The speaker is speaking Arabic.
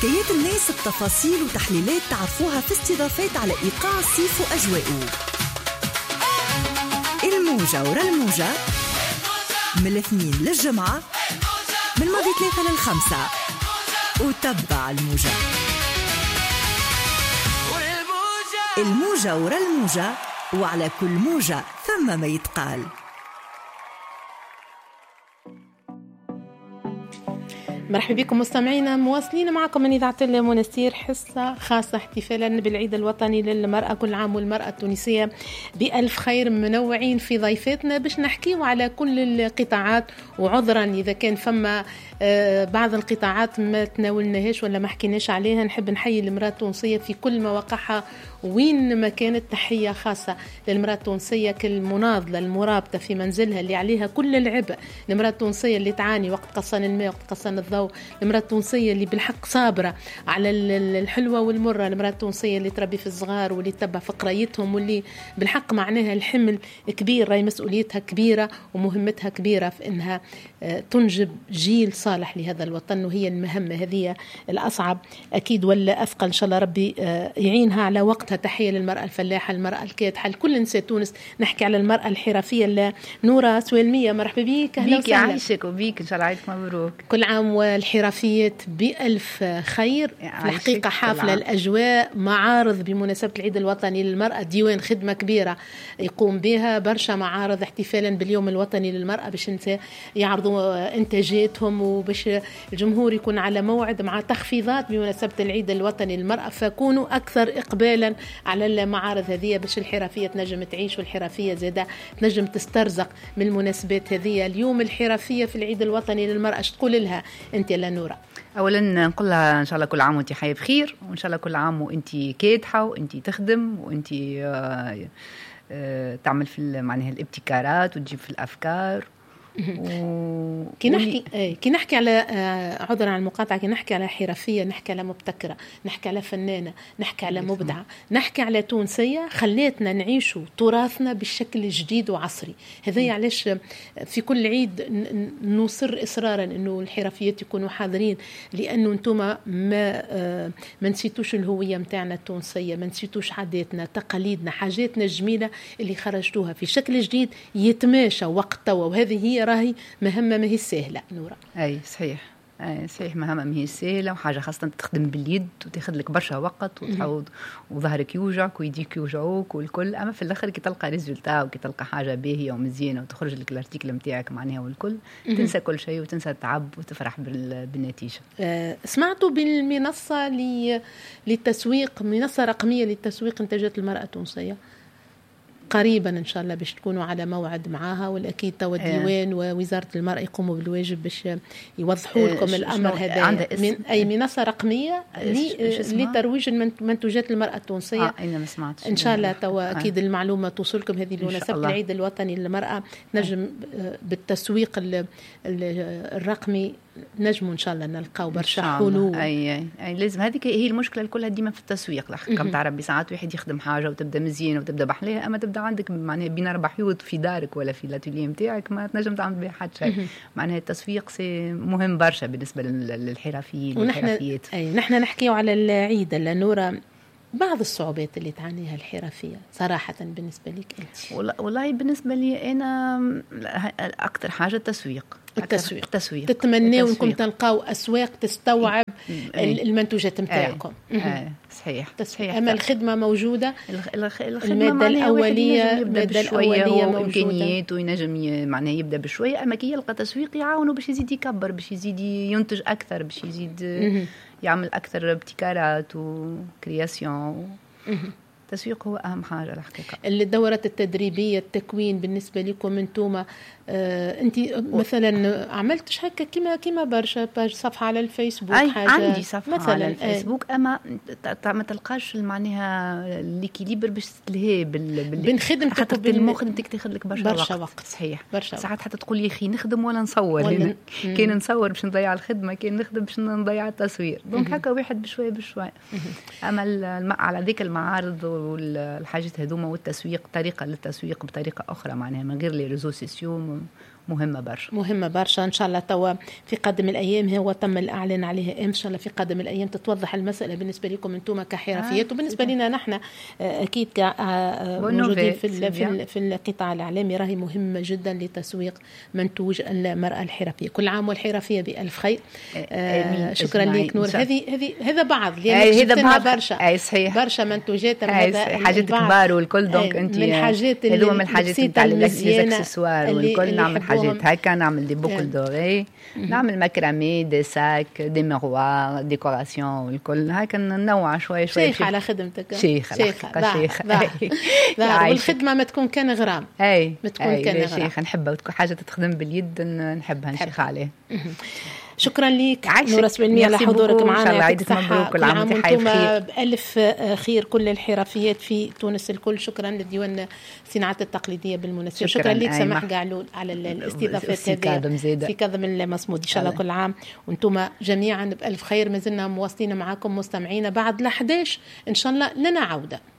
حكايات الناس بتفاصيل وتحليلات تعرفوها في استضافات على إيقاع الصيف وأجواءه. الموجة ورا الموجة من الاثنين للجمعة من ماضي 3 للخمسة، وتبع الموجة. الموجة ورا الموجة، وعلى كل موجة ثم ما يتقال. مرحبا بكم مستمعينا، مواصلين معكم من إذاعة المنستير، حصة خاصة احتفالا بالعيد الوطني للمرأة. كل عام والمرأة التونسية بألف خير. منوعين في ضيفاتنا باش نحكيو على كل القطاعات، وعذرا إذا كان فما بعض القطاعات ما تناولناهاش ولا ما حكيناش عليها. نحب نحيي المرأة التونسية في كل مواقعها وين ما كانت. تحية خاصة للمرأة التونسية كالمناضلة المرابطة في منزلها اللي عليها كل العبء، المرأة التونسية اللي تعاني وقت قصان الماء وقت قصان الضوء، المرأة التونسية اللي بالحق صابرة على الحلوة والمرة، المرأة التونسية اللي تربي في الصغار واللي تتبع في قرايتهم، واللي بالحق معناها الحمل كبير، راهي مسؤوليتها كبيرة ومهمتها كبيرة في إنها تنجب جيل صالح لهذا الوطن. وهي المهمة هذه الأصعب أكيد ولا أثقل، إن شاء الله ربي يعينها على وقتها. تحية للمرأة الفلاحة، المرأة الكادحة، لكل نساء تونس. نحكي على المرأة الحرفية نورة سويلمية. مرحبا بيك، أهلا وسهلا. عايشك وبيك، إن شاء الله عيدك مبروك. كل عام والحرفيات بألف خير. في الحقيقة حافلة الأجواء، معارض بمناسبة العيد الوطني للمرأة، ديوان خدمة كبيرة يقوم بها، برشا معارض احتفالا باليوم الوطني للمرأة باش يعرضوا إنتاجاتهم وباش الجمهور يكون على موعد، مع تخفيضات بمناسبة العيد الوطني للمرأة. فكونوا أكثر إقبالا على المعارض هذه باش الحرفية تنجم تعيش، والحرفية زادة تنجم تسترزق من المناسبات هذه. اليوم الحرفية في العيد الوطني للمرأة، ايش تقول لها أنت يا نورة؟ أولا نقول لها إن شاء الله كل عام وأنت حية بخير، وإن شاء الله كل عام وأنت كادحة وأنت تخدم وأنت تعمل في معناها الابتكارات وتجيب في الأفكار. كي نحكي على عذرا عن المقاطعة، كي نحكي على حرفية، نحكي على مبتكرة، نحكي على فنانة، نحكي على مبدعة، نحكي على تونسية خليتنا نعيشوا تراثنا بالشكل الجديد وعصري. هذا علاش في كل عيد نصر إصرارا إنه الحرفيات يكونوا حاضرين، لأنه أنتم ما نسيتوش الهوية متاعنا التونسية، ما نسيتوش عاداتنا، تقاليدنا، حاجاتنا الجميلة اللي خرجتوها في شكل جديد يتماشى وقت توا. وهذه هي راهي مهمة ما هي سهلة نورة. أي صحيح، صحيح، مهمة ما هي سهلة، وحاجة خاصة تخدم باليد وتاخذ لك برشا وقت وتعود وظهرك يوجعك ويديك يوجعوك والكل. أما في الآخر كي تلقى ريزولتا وكي تلقى حاجة باهية ومزيانة وتخرج لك الارتيكل متاعك معناها والكل، تنسى كل شيء وتنسى التعب وتفرح بالنتيجة. سمعتوا بالمنصة للتسويق، منصة رقمية للتسويق إنتاجات المرأة التونسية، قريبا إن شاء الله باش تكونوا على موعد معاها، والأكيد توا الديوان ووزارة المرأة يقوموا بالواجب باش يوضحوا لكم الأمر هذا. من أي منصة رقمية لترويج منتوجات المرأة التونسية. أنا ما سمعتش إن شاء الله توا أكيد المعلومة توصلكم هذه بمناسبة العيد الوطني للمرأة. نجم بالتسويق الرقمي نجموا إن شاء الله نلقاو برشا حلول. أي لازم، هذيك هي المشكلة الكلها ديما في التسويق. كم تعرف ساعات واحد يخدم حاجة وتبدأ مزيانة وتبدأ بحليها، أما تبدأ عندك معناها بين 4 حيوط في دارك ولا في الاتيليه نتاعك ما تنجم تعمل بها حتى شيء. معناها التسويق مهم برشا بالنسبة للحرفيين والحرفيات. نحن نحكيو على العيد النورة، بعض الصعوبات اللي تعانيها الحرفية صراحة بالنسبة لك أنت؟ والله بالنسبة لي أنا أكثر حاجة التسويق. تتمنوا أنكم تلقاو أسواق تستوعب المنتوجات متاعكم. صحيح. أما الخدمة موجودة، المادة الأولية وإمكانيات وينجم معناه يبدأ بشوية. أما كي يلقى تسويق يعاونه باش يزيد يكبر، باش يزيد ينتج أكثر، باش يزيد يعمل أكثر ابتكارات وكرياسيون. التسويق هو أهم حاجة الحقيقة. الدورات التدريبية، التكوين بالنسبة لكم أنتم، أنت مثلا عملتش هكا كما برشا صفحة على الفيسبوك؟ حاجة عندي صفحة مثلاً على الفيسبوك، أما ما تلقاش معناها ليكيليبر باش تلهي بين خدمتك حتى خدمتك تاخذ لك برشا وقت. صحيح، ساعات حتى تقول لي أخي نخدم ولا نصور. كان نصور باش نضيع الخدمة، كان نخدم باش نضيع التصوير. دونك هكا واحد بشوي. أما على ذيك المعارض والحاجات هذوما والتسويق، طريقة للتسويق بطريقة أخرى معناها من غير لي ريزو سوسيو مهمة برشا. إن شاء الله توا في قادم الأيام هو تم الإعلان عليها، إن شاء الله في قادم الأيام تتوضح المسألة بالنسبة لكم أنتم كحرفيات وبالنسبة لنا نحن أكيد موجودين في القطاع الإعلامي. راهي مهمة جدا لتسويق منتوج المرأة الحرفية. كل عام والحرفية بألف خير. شكرا لك نور. هذا بعض هذا برشا صحيح برشا منتوجات حاجات كبار والكل دونك انت من الحاجات اللي من الحاجات نتاع الاكسسوار والكل نعمل حاجات هكا، نعمل دي بوكل دوري، نعمل ماكرامي، دي ساك، دي ميروار، ديكوراسيون والكل هكا، ننوع شوي شيخ على خدمتك. شيخ والخدمه ما تكون كان غرام، ما تكون كان غرام. شيخ نحبها وتكون حاجه تتخدم باليد، نحبها نشيخ عليه. شكرا لك نورة 700 على حضورك معنا. يعطيك الصحة، كل عام وانتم بخير. بألف خير كل الحرفيات في تونس الكل. شكرا لديوان الصناعات التقليدية بالمناسبة. شكرا لك سماح قعلول على الاستضافات هذه في كاظم المصمود. إن شاء الله كل عام وانتم جميعا بألف خير. ما زلنا مواصلين معكم مستمعين بعد 11 إن شاء الله لنا عودة.